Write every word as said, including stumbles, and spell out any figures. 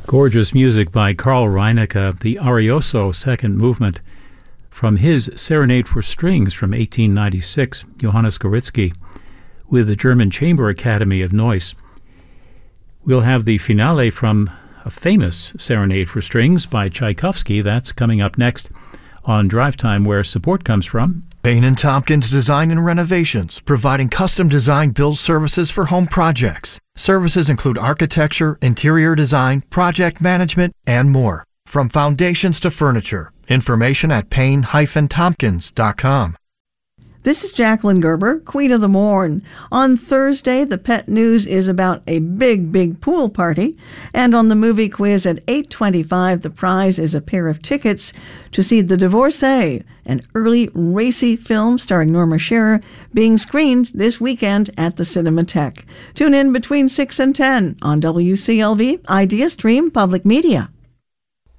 Gorgeous music by Carl Reinecke, the Arioso second movement from his Serenade for Strings from eighteen ninety-six, Johannes Goritzky, with the German Chamber Academy of Neuss. We'll have the finale from a famous Serenade for Strings by Tchaikovsky. That's coming up next on Drive Time, where support comes from Bain and Tompkins Design and Renovations, providing custom design build services for home projects. Services include architecture, interior design, project management, and more. From foundations to furniture. Information at Bain dash Tompkins dot com. This is Jacqueline Gerber, Queen of the Morn. On Thursday, the pet news is about a big, big pool party. And on the movie quiz at eight twenty-five, the prize is a pair of tickets to see The Divorcee, an early racy film starring Norma Shearer, being screened this weekend at the Cinematheque. Tune in between six and ten on W C L V Idea Stream Public Media.